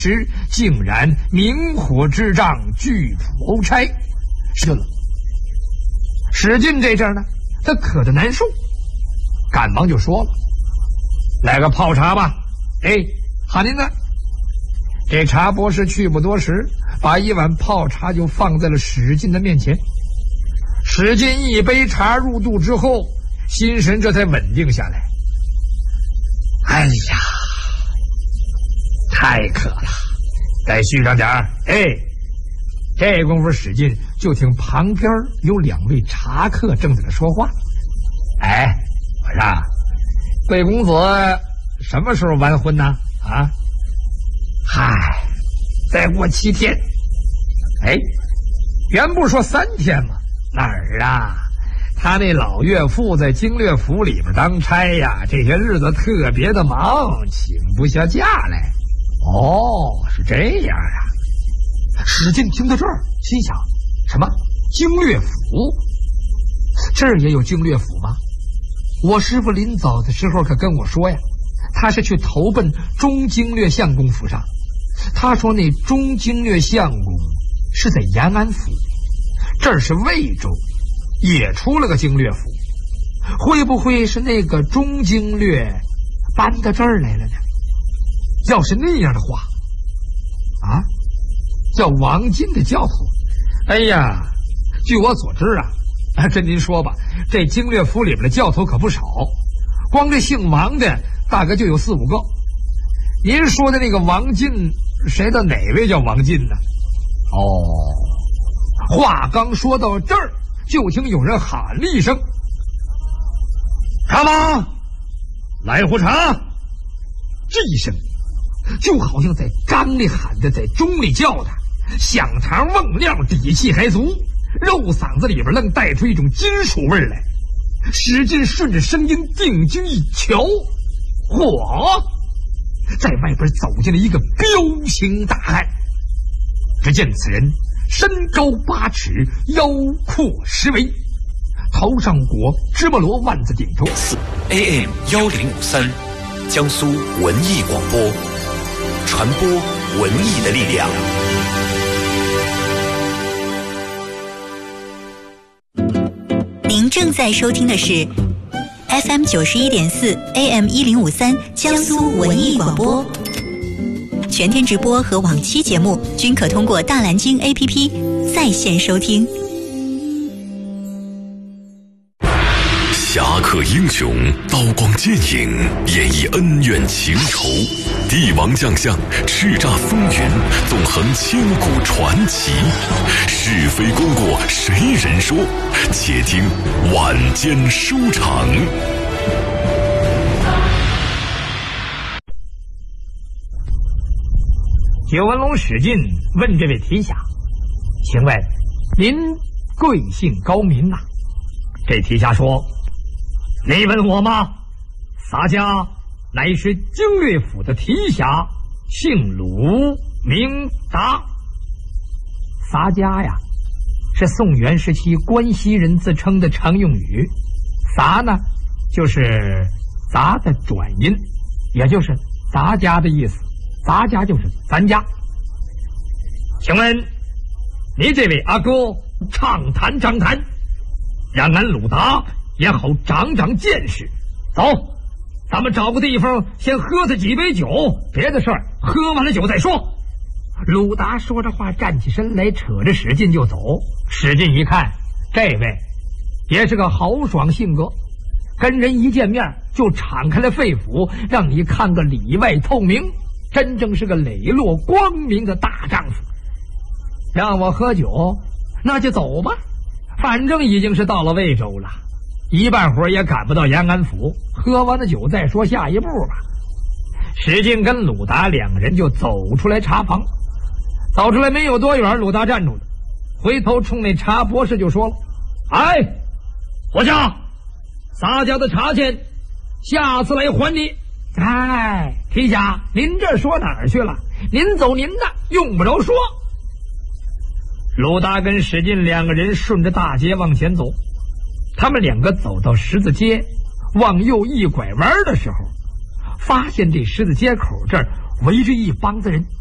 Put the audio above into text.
时竟然明火之仗拒捕欧差。是了，史进这阵呢，他渴得难受，赶忙就说了：“来个泡茶吧。”哎，好您呢。这茶博士去不多时，把一碗泡茶就放在了史进的面前。史进一杯茶入肚之后，心神这才稳定下来。哎呀，太渴了，再续上点儿。哎，这功夫史进就听旁边有2位茶客正在那说话。哎，我说，贵公子什么时候完婚呢？啊？嗨，再过7天。哎，原不是说3天吗？哪儿啊？他那老岳父在经略府里边当差呀，这些日子特别的忙，请不下假来。哦，是这样啊。史进听到这儿，心想：什么经略府？这儿也有经略府吗？我师傅临走的时候可跟我说呀，他是去投奔中经略相公府上。他说那中经略相公是在延安府，这儿是魏州，也出了个经略府。会不会是那个中经略搬到这儿来了呢？要是那样的话，啊，叫王进的教头。哎呀，据我所知啊，跟您说吧，这经略府里边的教头可不少，光这姓王的大概就有4、5个。您说的那个王进，谁的哪位叫王进呢？哦，话刚说到这儿，就听有人喊了一声：“茶吗？来壶茶！”这一声就好像在缸里喊的，在钟里叫的，响堂瓮亮，底气还足，肉嗓子里边愣带出一种金属味来。史进顺着声音定睛一瞧，嚯，在外边走进了一个彪形大汉。只见此人身高8尺，腰阔10围，头上裹芝麻罗万字顶头。 AM 1053，江苏文艺广播，传播文艺的力量。 您正在收听的是 FM 91.4 AM 1053江苏文艺广播。全天直播和往期节目均可通过大蓝鲸 APP 在线收听。 侠客英雄，刀光剑影，演绎恩怨情仇，帝王将相，叱咤风云，纵横千古传奇。是非功过谁人说？且听晚间书场。 九纹龙史进问这位提辖：“请问您贵姓高民呐？”这提辖说：“你问我吗？洒家乃是经略府的提辖，姓鲁，名达。洒家呀，是宋元时期关西人自称的常用语。洒呢，就是杂的转音，也就是咱家的意思。咱家就是咱家。请问你这位阿哥畅谈长谈，让俺鲁达也好长长见识。走，咱们找个地方先喝他几杯酒，别的事儿喝完了酒再说。鲁达说着话站起身来，扯着史进就走。史进一看，这位也是个豪爽性格，跟人一见面就敞开了肺腑，让你看个里外透明，真正是个磊落光明的大丈夫。让我喝酒，那就走吧，反正已经是到了魏州了，一半会儿也赶不到延安府，喝完了酒再说下一步吧。史进跟鲁达两人就走出来茶房，走出来没有多远，鲁达站住了，回头冲那茶博士就说了：“哎，伙家，洒家的茶钱下次来还你。”哎，提辖，您这说哪儿去了？您走您的，用不着说。鲁达跟史进两个人顺着大街往前走，他们两个走到十字街，往右一拐弯的时候，发现这十字街口这儿围着一帮子人。